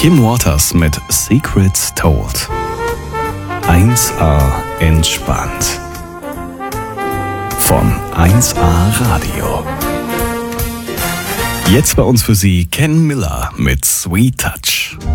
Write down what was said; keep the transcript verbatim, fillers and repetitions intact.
Kim Waters mit Secrets Told. eins A entspannt. Von eins A Radio. Jetzt bei uns für Sie Ken Miller mit Sweet Touch.